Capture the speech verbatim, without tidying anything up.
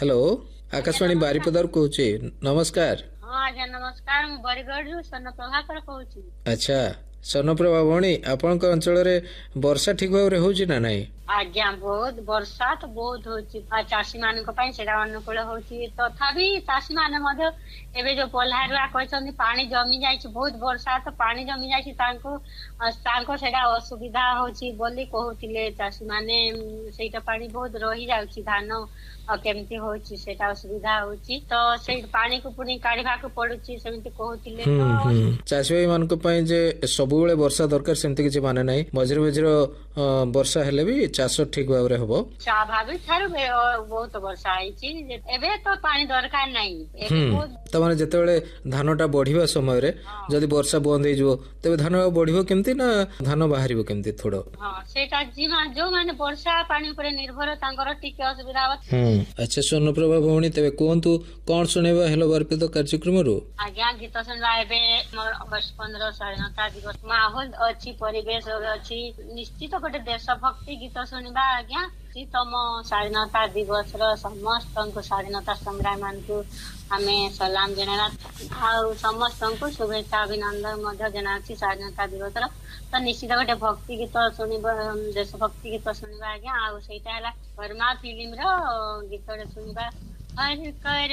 Hello Akashvani बारिपदार कहूची नमस्कार। हाँ आज्ञा नमस्कार मु बरगढ़ रु स्वर्ण प्रभाकर कहूची। अच्छा स्वर्णप्रभा भौणी आपनक अंचल रे वर्षा ठीक भाव रे होची ना नाही? आज्ञा बहुत वर्षा तो बहुत होची चाषी मानक पई सेटा अनुकूल होची तथापि चाषी माने मध्ये एबे जो पल्हारुआ कहछन पानी जमी जायछि बहुत वर्षा तो पानी जमी जायछि तांको तांको सेटा असुविधा होची बोली कहउतिले चाषी माने सेटा पानी बहुत रही जाउछि धान केमती होची सेटा असुविधा होची तो से पानी को पुनी काढिबा को पडुछि सेमती कहउतिले तो चाषी भाई मानक पई जे सब बेले वर्षा दरकार सेमती किछि माने नाही मझिर मझिर वर्षा हेले भी चाष ठीक भाव रे हबो स्वाभाविक थारु बहुत वर्षा आइछि एबे तो पानी दरकार नाही एबे त माने जते बेले धानटा बढ़िबा समय रे जदी वर्षा बंद हे जबो तबे धान बढ़िबो केमती ना धान बाहरिबो केमती थोड़ो हां सेटा जिमा जो माने वर्षा पानी ऊपर निर्भर तांकर टिके असुविधा बा। हम अच्छा स्वर्णप्रभा भौणी तबे कोंतु कोन सुनेबा हेलो बारपित कार्यक्रम रो आज्ञा गीत सुनबा एबे अगस्त पंद्रह स्वाधीनता दिवस माहौल अछि परिवेश अछि निश्चित गोटे देशभक्ति गीत सुनबा आज्ञा तम स्वाधीनता दिवस रो समस्त को स्वाधीनता संग्राम मान को हमें सलाम जनाला आ समस्त को शुभेच्छा अभिनंदन मध्य जनाछि स्वाधीनता दिवस रो तो निश्चित गोटे भक्ति गीत सुनिबा देशभक्ति गीत सुनबा आज्ञा आ सेटा हला वर्मा फिल्म रो गीत रे सुनबा हर कर